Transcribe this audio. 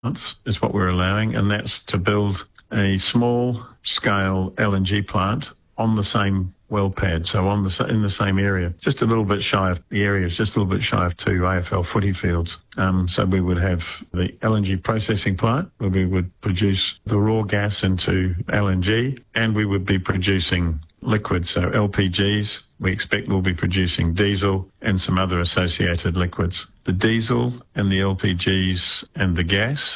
is what we're allowing, and that's to build a small-scale LNG plant on the same well pad, so in the same area. Just a little bit shy of the area, is just a little bit shy of 2 AFL footy fields. So we would have the LNG processing plant where we would produce the raw gas into LNG, and we would be producing liquids, so LPGs. We expect we'll be producing diesel and some other associated liquids. The diesel and the LPGs and the gas